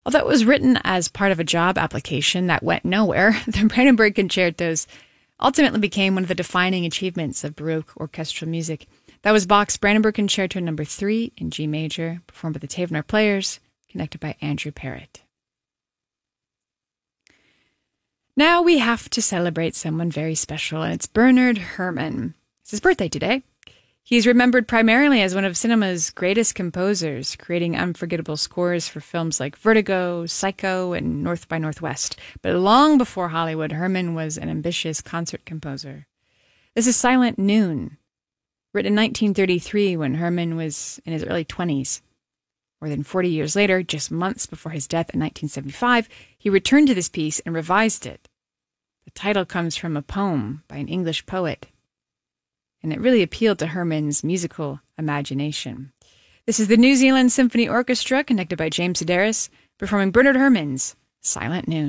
Although it was written as part of a job application that went nowhere, the Brandenburg Concertos ultimately became one of the defining achievements of Baroque orchestral music. That was Bach's Brandenburg Concerto No. 3 in G major, performed by the Tavener Players, conducted by Andrew Parrott. Now we have to celebrate someone very special, and it's Bernard Herrmann. It's his birthday today. He's remembered primarily as one of cinema's greatest composers, creating unforgettable scores for films like Vertigo, Psycho, and North by Northwest. But long before Hollywood, Herrmann was an ambitious concert composer. This is Silent Noon, written in 1933 when Herrmann was in his early 20s. More than 40 years later, just months before his death in 1975, he returned to this piece and revised it. The title comes from a poem by an English poet, and it really appealed to Herrmann's musical imagination. This is the New Zealand Symphony Orchestra, conducted by James Sedaris, performing Bernard Herrmann's Silent Noon.